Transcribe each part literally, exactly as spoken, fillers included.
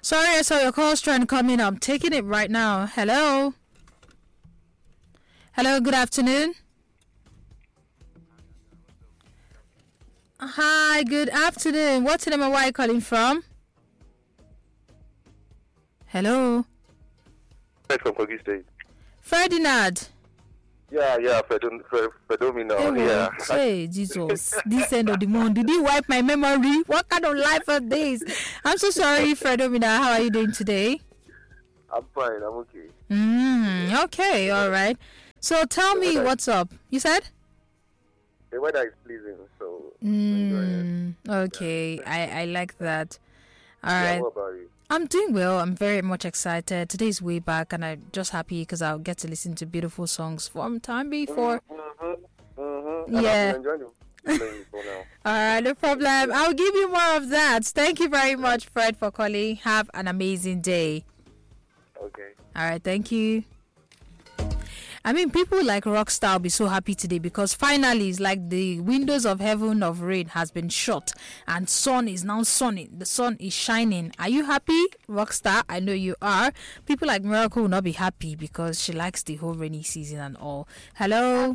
Sorry, I saw your calls trying to come in. I'm taking it right now. Hello. Hello, good afternoon. Hi, good afternoon. What's the name and where are you calling from? Hello. From Kogi State. Ferdinand. Yeah, yeah, Fedomino. Yeah. Hey, Jesus. This end of the month. Did you wipe my memory? What kind of life are these? I'm so sorry, Fredomina. How are you doing today? I'm fine. I'm okay. Mm, okay, all right. So tell me what's up. You said? The weather is pleasing, so mm, okay. Yeah. I, I like that. All yeah, right. What about you? I'm doing well. I'm very much excited. Today's way back, and I'm just happy because I'll get to listen to beautiful songs from time before. Mm-hmm, mm-hmm. Yeah. I'm enjoying it now. All right, no problem. I'll give you more of that. Thank you very much, Fred, for calling. Have an amazing day. Okay. All right, thank you. I mean, people like Rockstar will be so happy today because finally it's like the windows of heaven of rain has been shut and sun is now sunny. The sun is shining. Are you happy, Rockstar? I know you are. People like Miracle will not be happy because she likes the whole rainy season and all. Hello.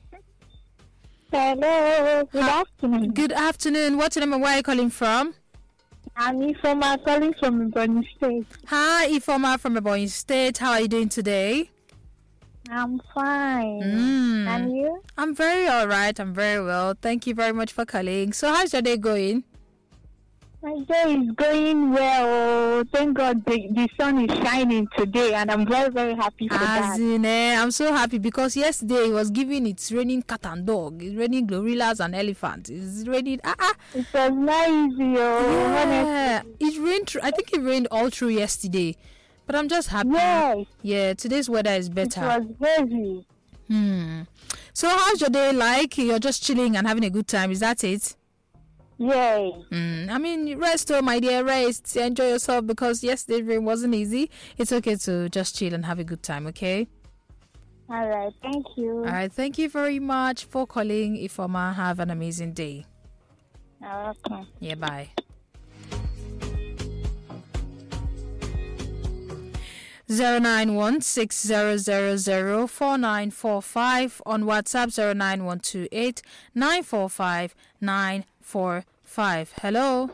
Hello. Good Hi. afternoon. Good afternoon. What's your name and where are you calling from? I'm Ifoma calling from Ebonyi State. Hi, Ifoma from Ebonyi State. How are you doing today? I'm fine. Mm. And you? I'm very all right. I'm very well. Thank you very much for calling. So how's your day going? My day is going well. Thank God the, the sun is shining today and I'm very, very happy for As that. in, eh, I'm so happy because yesterday it was giving it's raining cat and dog. It's raining gorillas and elephants. It's raining. Ah, ah. It was not easy. Oh, Yeah. honestly. It rained. Through, I think it rained all through yesterday. But I'm just happy. Yes. Yeah, today's weather is better. It was heavy. Hmm. So how's your day like? You're just chilling and having a good time. Is that it? Yay. Mm, I mean, rest, oh my dear, rest. Enjoy yourself because yesterday rain wasn't easy. It's okay to just chill and have a good time, okay? All right. Thank you. All right. Thank you very much for calling. Ifoma, have an amazing day. Okay. Yeah, bye. Zero nine one six zero zero zero four nine four five on WhatsApp zero nine one two eight nine four five nine four five. Hello.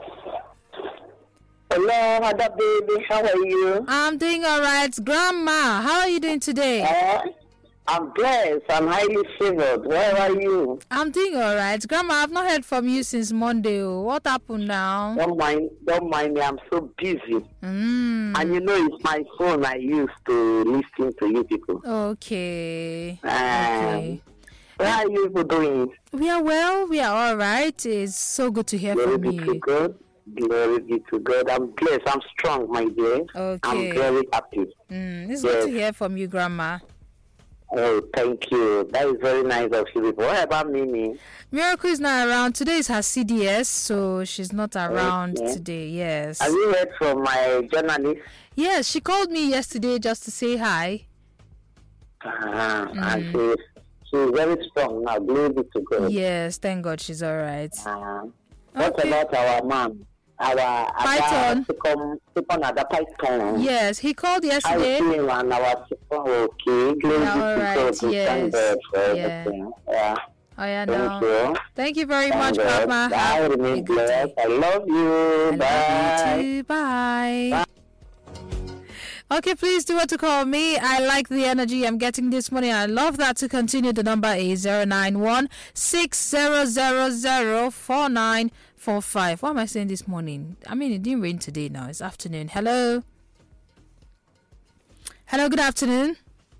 Hello, Ada baby. How are you? I'm doing all right, Grandma. How are you doing today? Uh, I'm blessed. I'm highly favored. Where are you? I'm doing all right, Grandma. I've not heard from you since Monday. What happened now? Don't mind. Don't mind me. I'm so busy. Mm. And you know, it's my phone I use to listen to you people. Okay. Um, Okay. How are you people doing? We are well. We are all right. It's so good to hear Glory from be to you. God. Glory be to God. I'm blessed. I'm strong, my dear. Okay. I'm very happy. Mm, it's Yes. good to hear from you, Grandma. Oh, thank you. That is very nice of you people. What about Mimi? Miracle is not around. Today is her C D S, so she's not around Okay. today. Yes. Have you heard from my journalist? Yes, she called me yesterday just to say hi. Uh, Mm. And she's, she's very strong now. Glory be to God. Yes, thank God she's all right. Uh, what Okay. about our mom? Our Python? Second, second other Python. Yes, he called I yesterday. see him and our second. Okay. Glory Yeah, all be to right, God. We thank yes. God for Yeah. everything. Yeah. Oh yeah, Thank no. you. Thank you very Thank much, God. Grandma. I Have a remain good day. blessed. I love you. I Bye. love you too. Bye. Okay, please do what to call me. I like the energy I'm getting this morning. I love that. To continue, the number is zero nine one six zero zero zero four nine four five. What am I saying this morning? I mean, it didn't rain today now. It's afternoon. Hello. Hello, good afternoon.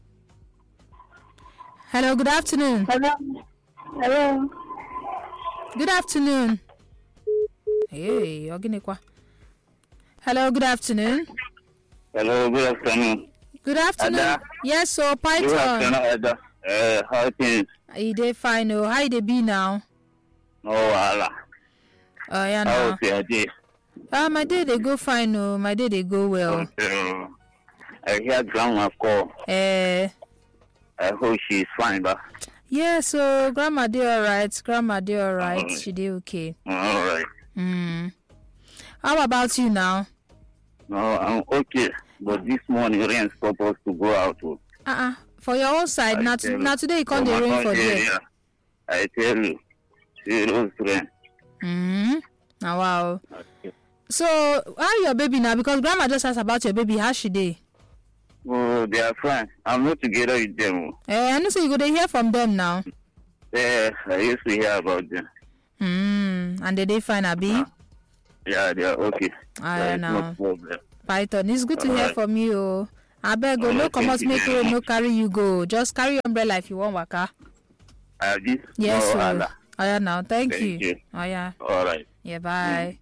Hello, good afternoon. Hello. Hello. Good afternoon. Hey, Oginekwa. Hello, good afternoon. Hello, good afternoon. Good afternoon. Ada. Yes, so Good Python. afternoon, Ada. Uh, how things? You dey fine, oh. How you dey be now? No, Allah. Oh, yeah, How now. was your day? Ah, my day they go fine, oh. My day they go well. Uh, I hear grandma call. Eh, I hope she's fine, but yeah, so grandma dey alright. Grandma dey alright. Alright. She dey okay. all right. Hmm. How about you now? No, I'm okay. But this morning rain stop us to go out. Oh. Uh-uh. For your own side, I not tell you. now today you can't For dey my rain for own there. area, I tell you, serious rain. Mm-hmm. Oh, wow. Okay. So, how your baby now? Because grandma just asked about your baby. How she dey? Oh, they are fine. I'm not together with them. Eh, I know say you go to hear from them now. Yeah, I used to hear about them. Hmm. And they dey fine, Abi? Yeah, they are okay. I There is know. no problem. Python, it's good to hear Alright. from you. Oh. Abeg, go no Alright, comot thank you make very rain no much. carry you go. Just carry your umbrella if you want waka. Abi? Yes, no, sir. Allah. Oh yeah, now thank, Thank you. you. Oh yeah, All right. yeah. Bye.